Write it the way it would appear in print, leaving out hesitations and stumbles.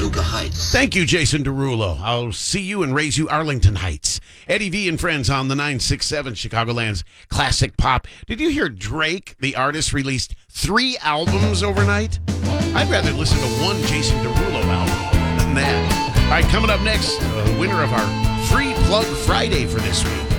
Paducah Heights. Thank you, Jason Derulo. I'll see you and raise you Arlington Heights. Eddie V and Friends on the 967 Chicagoland's Classic Pop. Did you hear Drake, the artist, released 3 albums overnight? I'd rather listen to one Jason Derulo album than that. All right, coming up next, winner of our Free Plug Friday for this week.